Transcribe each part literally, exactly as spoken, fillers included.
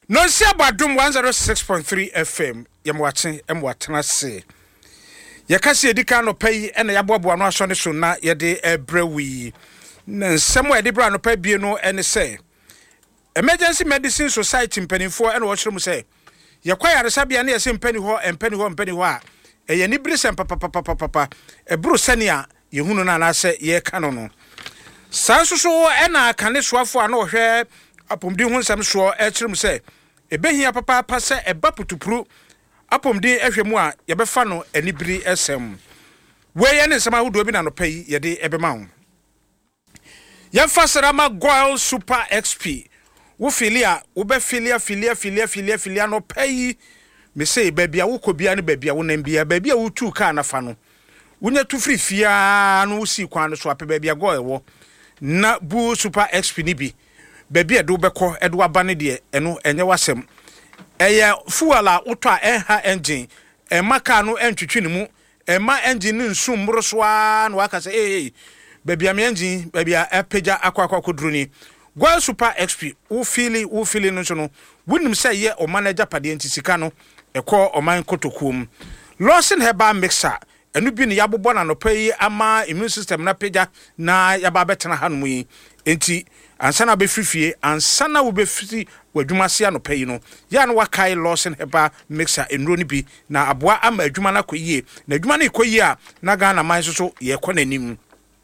No see about Doom one oh six point three F M. Yam watching and what I say. Yakasi Dicano pay and Yabobo no so so na yede ebrewi. Somewhere the brand pay be no and say. Emergency Medicine Society in Penny four and watch them say. Yakwaya Sabia near same penny ho and penny ho and penny wa. A yanibris and papa papa papa. A Brucenia, Yehuna na say ye canono. Sanso so ena kane swafo ana ohwe apomdi hu nsam so ekyerem se ebehia papa pase eba putupru apomdi ehwemu a yebefa no anibiri esem we ye ne nsam ahodo bi na no pai ye de ebema ho yemfa serama Goil Super X P wo filia wo be filia filia filia filia filia no pai me say babia wo kobia ne babia wo nan bia babia wo tu ka na fa no wonya tu free fia no si kwan no so ape babia Goil wo na bu Super X P ni bi baby edo beko edo abane de eno enye wasem eye fuala utwa enha engine e maka no entwetwe ne mu e ma engine ni nsum mrosoa na waka say eh baby am engine baby a peja akwa akwa kodru ni Goil Super X P wo fili wo fili no so no wunim say ye o manager pade antisika no ekọ oman kotokum Lawson Herbal Mixer enu bi ne yabobo na no pai ama immune system na peja na yaba betena hanum yi enti ansana be frifie ansana wo be fiti wadwuma se no pai no ya no wakai Lawson Herbal Mixer enro ni bi na aboa ama adwuma na koyie na adwuma na koyie a na Ghana man so so ye kɔ nanim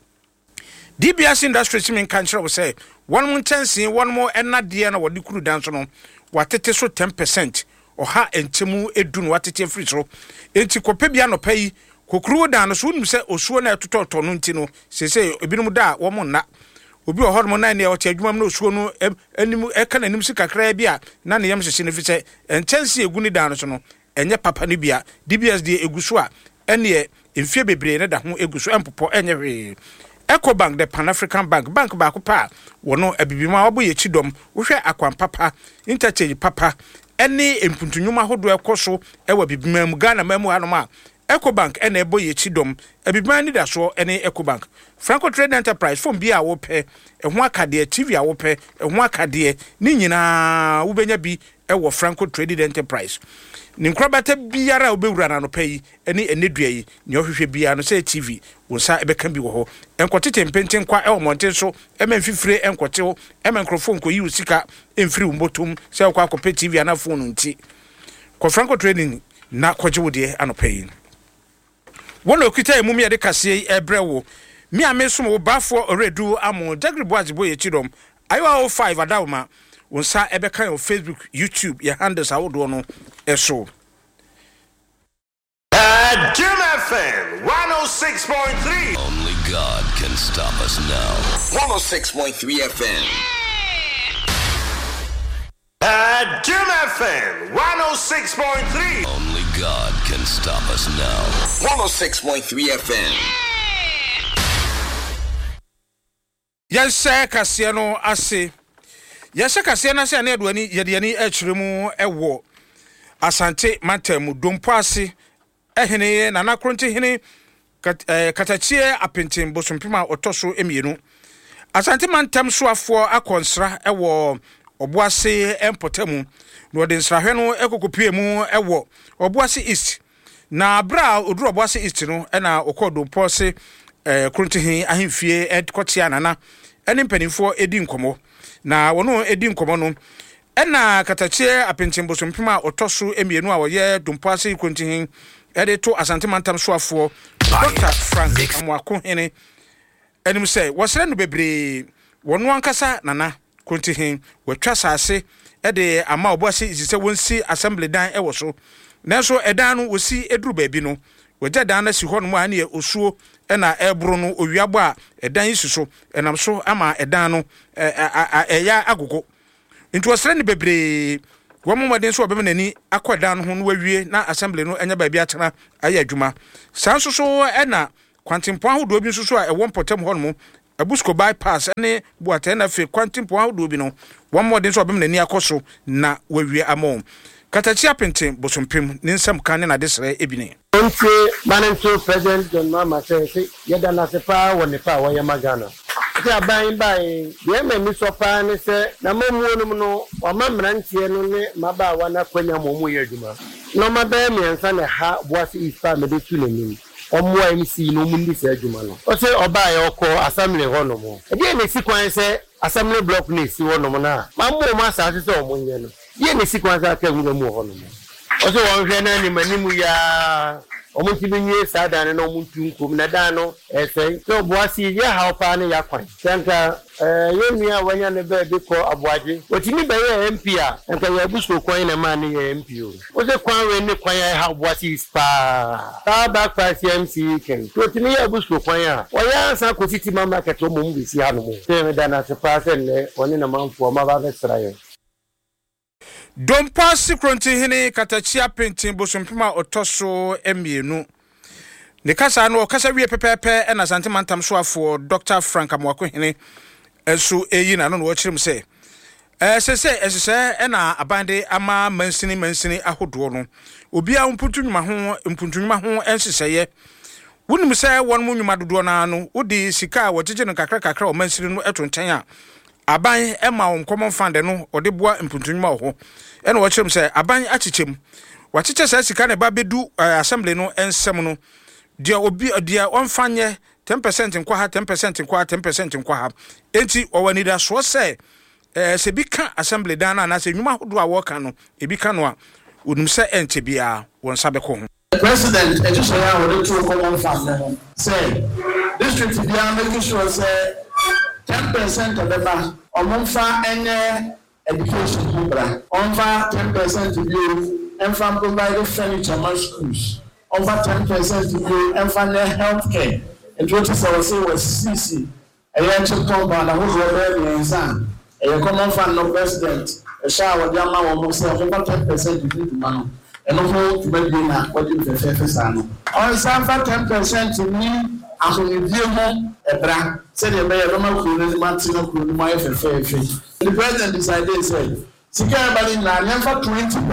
D B S Industries min kan kyerɛ wo sɛ one more tense one more enade na wodi kuru dan so no watete so ten percent oha entemu edu no watete free so enti kope bia no pai kokuru dan so nim se osuo na etototo no nti no sese ebinum da wo mo na obi ohormo na ne o ti adwuma no osuo no anim eka na nim sikakra bia na ne yam hyehye ne fi se enchanse egu ni dan so no enye papa ne bia D B S de eguso a ene emfie bebre ne da ho eguso empopo enye hwe Ecobank the Pan African Bank bank ba ko pa wono abibima wabo ye chidom wo hwe akwan papa interchange papa ene empuntunwuma hodo ekoso ewa bibima mu Ghana mamu hanoma Ecobank ene ebo ye chidom abibima ni da so ene Ecobank Franco Trade Enterprise phone bia wo pe eho akade T V a wo pe eho akade ni nyina wo benya bi ewo Franco Trade Enterprise ni nkrabata biara obewura na no pai ene enedua yi ne ohwehwe bia no say T V wonsa ebeka bi wo ho enkotete mpenten kwa ewo monten so ema mfifire enkote ho ema microphone ko yi usika emfiri umbotum say kwa akopɛ T V ana phone nti ko Franco Trading na kwaje wo de anopai wono okita emu me de kase ebrewo mi amesom wo bafo oredu amo dagribo azibo ye chidom ayo five adawma wonsa ebeka yo Facebook YouTube your handles awodo no eso at Jim F M one oh six point three. Only God can stop us now. one oh six point three F M. At Jim F M one oh six point three. Only God can stop us now. one oh six point three F M. Yes, kase no ase. Yes, kase na se na eduani yede ani akyiremu ewo Asante Mantemu dompo ase ehene na nakronte hene katachie apentin bosompima otoso emienu Asante Mantem soafo akonsra ewo oboase empotemu no de nsrahwe no ekokopie mu ewo oboase east na bra oduro oboase east no na okodompo se kronte hin ahemfie edkotia nana ene mpanimfo edi nkomo na wono edi nkomo no ena katachie apentin bosompima otoso emienu a woye dompo ase kronte hin ede to Asante Mantem soafo Doctor Frank Amwako hene enim say wasere no bebre wono ankasa nana konti hin watwa sase ede ama oboase isise wonsi assembly dan ewo so nanso edan no wosi eduru baabi no wagya dan na si ho no ma ne osuo na ebro no owiabo a edan isuso enam so ama edan no eya agogo nti wasere no bebre womo modern so obem nani akoda no ho no wawie na assembly no enya baabi atena aye adwuma sanso so ena kwantimpo ahodo bi nso so a ewon potem ho no Abusko bypass ene buate na fe kwantimpo ahodo bi no womo modern so obem nani akoso na wawie amom katachi apenten bosompem ne nsam kan ne na desere ebine Country Manager President John Mama says yeda na sepa wonipa wa Yamagana ya ban ban ye me mi so pa ne se na mamuo no no o ma mrantie no ne maba wa na kwanya momu ye adwuma no ma ba mi ensa ne ha boase ifa me de tu lenim omo M C no mu ndi se adwuma no o se oba ye okọ assembly ho no mo e de ne si kwan se assembly block ne si ho no mo na ma mo ma sa se o mo nye no ye ne si kwan se aka wu mu ho no mo o se won hwe na ni manimu ya omo ti binye sada na omo tunkum na da no e sei so boasi ye ha pa ne yakwan tanka eh ye nua wanya ne be bi ko aboaje otimi be ye M P a tanka ye buso kwan na ma ne ye M P o o se kwan we ne kwan ya ha boasi spa ta back pass M C ken otimi ye buso kwan a o ya sa ko titi ma market o mo mu bi si ha no mo se me da na se pa se ne oni na manfo ma ba be sra ye Dompa Sikronti hini katachia painting bosompima otoso emienu. Ne kasa no kasa wie pepepe ena santimantam so afo Doctor Frank Amwako hini enso eyi na no no chirim se. Eh sese esese ena abande ama mansini mansini ahodo no. Obi a mpuntu nwuma ho mpuntu nwuma ho enseseye. Wonim se won mu nwuma dodo na no odi sika wotije no kakra kakra o mansini no etonten a aban ema won common fund no ode boa mpuntunwuma ho ena wo kyerem se aban achichem wachiche se sika ne ba bedu assembly no ensem no dia obi dia onfanye ten percent nkwa ha ten percent nkwa ha ten percent nkwa ha enti owani da so se eh se bi ka assembly dan na na se nwuma hodo a wo ka no e bi ka no a onum se ente bia won sabe ko ho president e just ya wo to common fund no say district bia make sure say ten percent of the back omonfa any education program over ten percent to you and from provide furniture man schools over ten percent to you and from the health care and what is our say was C C a year to compound and who were in San a common fund no president a shower the amount almost over ten percent to you man and no hold to be na what you prefer sana on some ten percent to me ahonidie ho ebra say the mayor normal kuno martin kuno my fefe the president decided say sika bali na never twenty